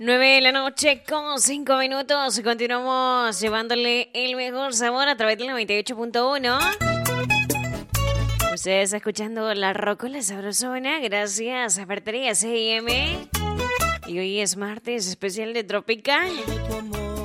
9 de la noche con 5 minutos. Continuamos llevándole el mejor sabor a través del 98.1. Ustedes escuchando La Rocola Sabrosona. Gracias a Ferretería CIM. Y hoy es martes especial de Tropical.